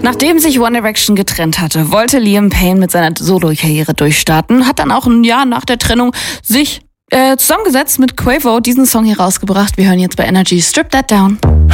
Nachdem sich One Direction getrennt hatte, wollte Liam Payne mit seiner Solo-Karriere durchstarten, hat dann auch ein Jahr nach der Trennung sich zusammengesetzt mit Quavo, diesen Song hier rausgebracht. Wir hören jetzt bei Energy Strip That Down.